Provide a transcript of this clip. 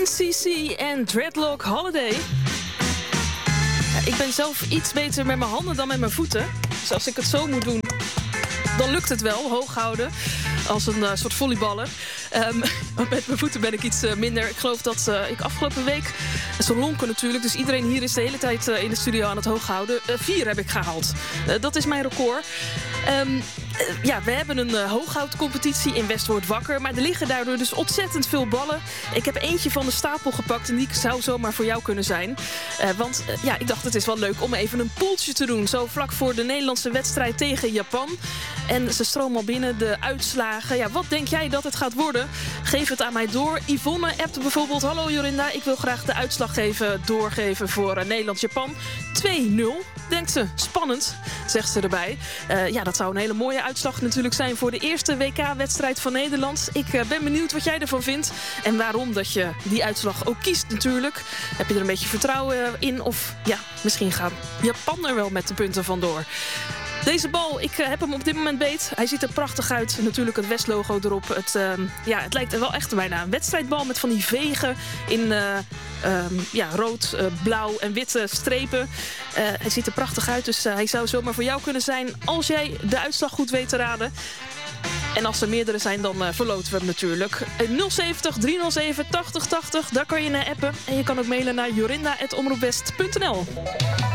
NCC en Dreadlock Holiday. Ja, ik ben zelf iets beter met mijn handen dan met mijn voeten. Dus als ik het zo moet doen, dan lukt het wel, hoog houden. Als een soort volleyballer. Maar met mijn voeten ben ik iets minder. Ik geloof dat ik afgelopen week, zo lonken natuurlijk, dus iedereen hier is de hele tijd in de studio aan het hoog houden. 4 heb ik gehaald. Dat is mijn record. Ja, we hebben een hooghoudcompetitie in West wordt wakker. Maar er liggen daardoor dus ontzettend veel ballen. Ik heb eentje van de stapel gepakt en die zou zomaar voor jou kunnen zijn. Want ja, ik dacht het is wel leuk om even een poeltje te doen. Zo vlak voor de Nederlandse wedstrijd tegen Japan. En ze stromen al binnen, de uitslagen. Ja, wat denk jij dat het gaat worden? Geef het aan mij door. Yvonne appt bijvoorbeeld: hallo Jorinda, ik wil graag de uitslag doorgeven voor Nederland-Japan. 2-0, denkt ze. Spannend, zegt ze erbij. Ja, dat zou een hele mooie uitslag natuurlijk zijn voor de eerste WK-wedstrijd van Nederland. Ik ben benieuwd wat jij ervan vindt. En waarom dat je die uitslag ook kiest natuurlijk. Heb je er een beetje vertrouwen in? Of ja, misschien gaat Japan er wel met de punten vandoor. Deze bal, ik heb hem op dit moment beet. Hij ziet er prachtig uit. Natuurlijk het West-logo erop. Het lijkt wel echt bijna een wedstrijdbal met van die vegen in rood, blauw en witte strepen. Hij ziet er prachtig uit, dus hij zou zomaar voor jou kunnen zijn als jij de uitslag goed weet te raden. En als er meerdere zijn, dan verloten we hem natuurlijk. 070 307 8080, daar kan je naar appen. En je kan ook mailen naar jorinda@omroepwest.nl.